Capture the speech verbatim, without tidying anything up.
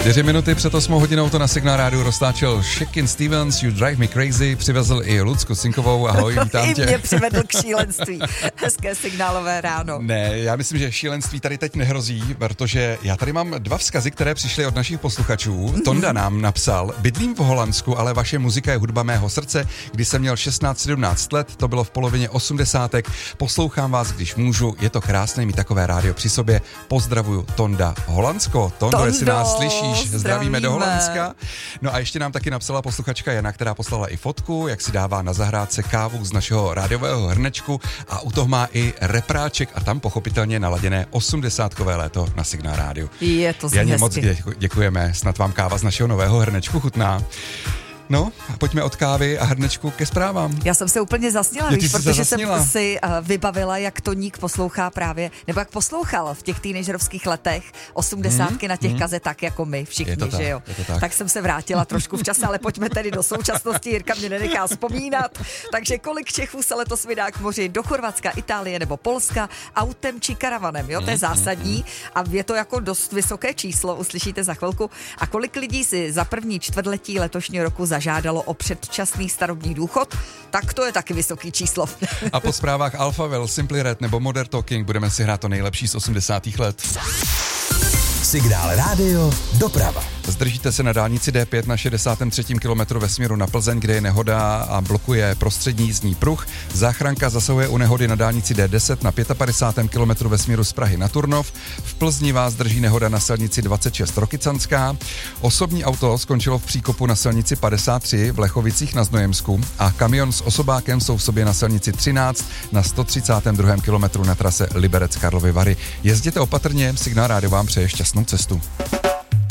Čtyři minuty před osmou hodinou to na Signál rádiu roztáčel Shakin' Stevens, You Drive Me Crazy, přivezl i Lucku Cinkovou, ahoj, vítám tě. I mě přivedl k šílenství. Hezké signálové ráno. Ne, já myslím, že šílenství tady teď nehrozí, protože já tady mám dva vzkazy, které přišly od našich posluchačů. Mm-hmm. Tonda nám napsal, bydlím v Holandsku, ale vaše muzika je hudba mého srdce. Když jsem měl šestnáct sedmnáct let, to bylo v polovině osmdesátek. Poslouchám vás, když můžu, je to krásné mít takové rádio při sobě. Pozdravuju, Tonda. Holandsko, Tondo, Tondo, jestli nás slyšíš, zdravíme. zdravíme do Holandska. No a ještě nám taky napsala posluchačka Jana, která poslala i fotku, jak si dává na zahrádce kávu z našeho rádiového hrnečku a u toho má i repráček a tam pochopitelně naladěné osmdesátkové léto na Signál rádiu. Je to Janě, moc děkujeme, snad vám káva z našeho nového hrnečku chutná. No, a pojďme od kávy a hrnečku ke zprávám. Já jsem se úplně zasnila, Já víš, protože zasnila. jsem si uh, vybavila, jak Toník poslouchá právě, nebo jak poslouchal v těch teenagerovských letech osmdesátky mm, na těch mm. kazetách jako my všichni, je to tak, že jo. Je to tak. tak jsem se vrátila trošku v čase, ale pojďme tedy do současnosti, Jirka mě nenechá vzpomínat. Takže kolik Čechů se letos vydá k moři do Chorvatska, Itálie nebo Polska autem či karavanem, jo, to je zásadní a je to jako dost vysoké číslo, uslyšíte za chvilku. A kolik lidí si za první čtvrtletí letošního roku zažádalo o předčasný starobní důchod, tak to je taky vysoký číslo. A po zprávách Alphavel, Simply Red nebo Modern Talking budeme si hrát to nejlepší z osmdesátých let. Signál rádio, doprava. Zdržíte se na dálnici D pět na šedesátém třetím kilometru ve směru na Plzeň, kde je nehoda a blokuje prostřední jízdní pruh. Záchranka zasahuje u nehody na dálnici D deset na padesátém pátém kilometru ve směru z Prahy na Turnov. V Plzni vás drží nehoda na silnici dvacet šest Rokycanská. Osobní auto skončilo v příkopu na silnici padesát tři v Lechovicích na Znojemsku a kamion s osobákem jsou v sobě na silnici třináct na sto třicátém druhém kilometru na trase Liberec Karlovy Vary. Jezděte opatrně, Signál rádio vám přeje šťastnou cestu.